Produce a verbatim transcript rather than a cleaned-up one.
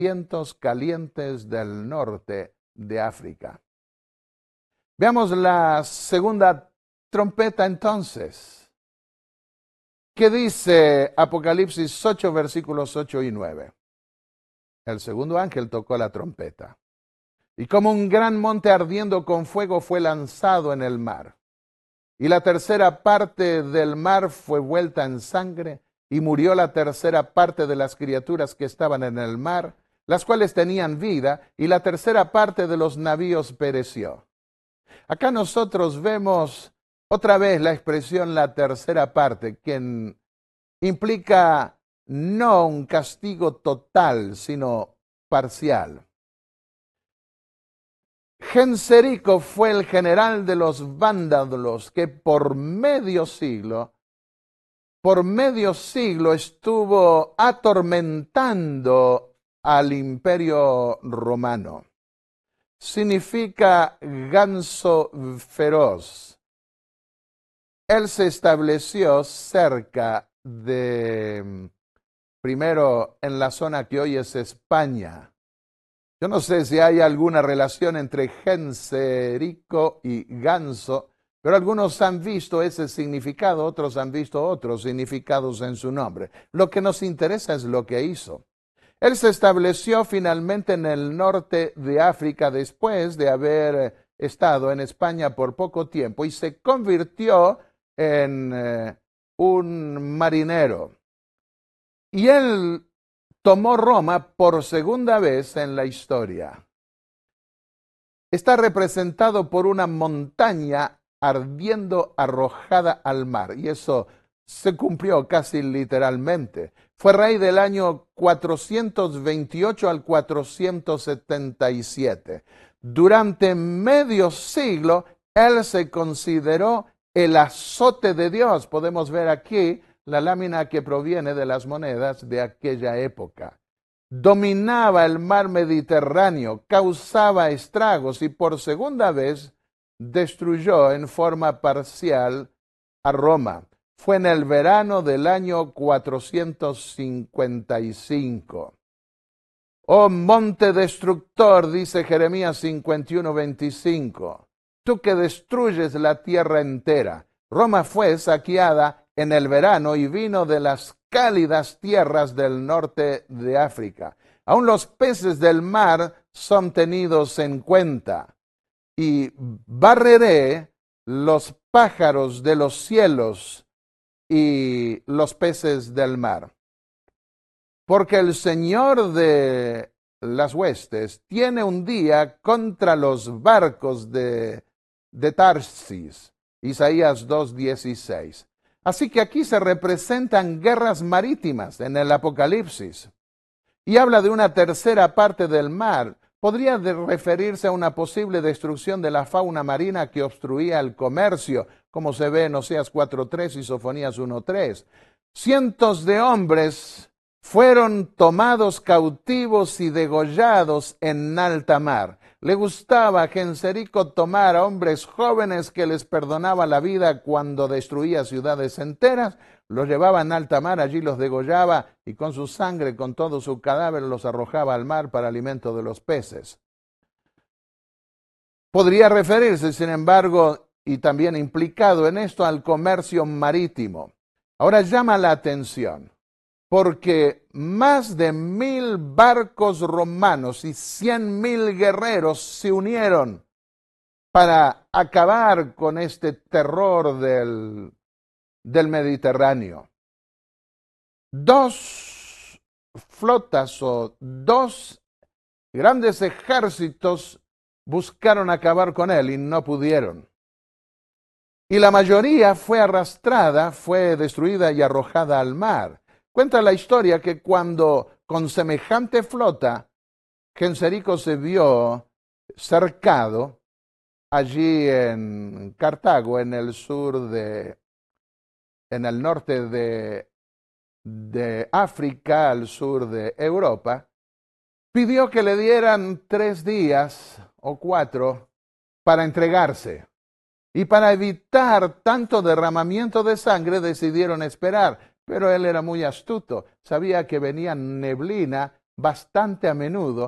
vientos calientes del norte de África. Veamos la segunda trompeta entonces. ¿Qué dice Apocalipsis ocho, versículos ocho y nueve? El segundo ángel tocó la trompeta, y como un gran monte ardiendo con fuego fue lanzado en el mar. Y la tercera parte del mar fue vuelta en sangre, y murió la tercera parte de las criaturas que estaban en el mar, las cuales tenían vida, y la tercera parte de los navíos pereció. Acá nosotros vemos otra vez la expresión la tercera parte, que implica no un castigo total, sino parcial. Genserico fue el general de los vándalos que por medio siglo, por medio siglo estuvo atormentando al imperio romano. Significa ganso feroz. Él se estableció cerca de, primero en la zona que hoy es España. Yo no sé si hay alguna relación entre Genserico y ganso, pero algunos han visto ese significado, otros han visto otros significados en su nombre. Lo que nos interesa es lo que hizo. Él se estableció finalmente en el norte de África después de haber estado en España por poco tiempo y se convirtió en eh, un marinero. Y él tomó Roma por segunda vez en la historia. Está representado por una montaña ardiendo arrojada al mar, y eso se cumplió casi literalmente. Fue rey del año cuatrocientos veintiocho al cuatrocientos setenta y siete. Durante medio siglo, él se consideró el azote de Dios. Podemos ver aquí la lámina que proviene de las monedas de aquella época. Dominaba el mar Mediterráneo, causaba estragos y por segunda vez destruyó en forma parcial a Roma. Fue en el verano del año cuatrocientos cincuenta y cinco. Oh monte destructor, dice Jeremías cincuenta y uno, veinticinco, tú que destruyes la tierra entera. Roma fue saqueada en el verano y vino de las cálidas tierras del norte de África. Aún los peces del mar son tenidos en cuenta. Y barreré los pájaros de los cielos y los peces del mar. Porque el Señor de las huestes tiene un día contra los barcos de, de Tarsis. Isaías dos dieciséis. Así que aquí se representan guerras marítimas en el Apocalipsis. Y habla de una tercera parte del mar. Podría referirse a una posible destrucción de la fauna marina que obstruía el comercio, como se ve en Oseas cuatro tres y Sofonías uno tres. Cientos de hombres fueron tomados cautivos y degollados en alta mar. Le gustaba a Genserico tomar a hombres jóvenes que les perdonaba la vida cuando destruía ciudades enteras, los llevaba en alta mar, allí los degollaba y con su sangre, con todo su cadáver, los arrojaba al mar para alimento de los peces. Podría referirse, sin embargo, y también implicado en esto, al comercio marítimo. Ahora llama la atención, porque más de mil barcos romanos y cien mil guerreros se unieron para acabar con este terror del, del Mediterráneo. Dos flotas o dos grandes ejércitos buscaron acabar con él y no pudieron. Y la mayoría fue arrastrada, fue destruida y arrojada al mar. Cuenta la historia que cuando con semejante flota Genserico se vio cercado allí en Cartago, en el sur de, en el norte de, de África, al sur de Europa, pidió que le dieran tres días o cuatro para entregarse. Y para evitar tanto derramamiento de sangre decidieron esperar. Pero él era muy astuto, sabía que venía neblina bastante a menudo